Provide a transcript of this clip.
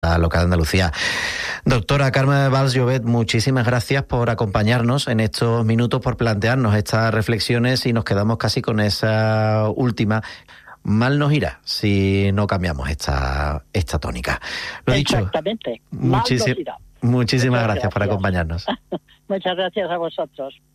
local de Andalucía. Doctora Carme Valls Llobet, muchísimas gracias por acompañarnos en estos minutos, por plantearnos estas reflexiones, y nos quedamos casi con esa última. Mal nos irá si no cambiamos esta tónica. Lo dicho. Exactamente. Mal nos irá. Muchísimas gracias por acompañarnos. Muchas gracias a vosotros.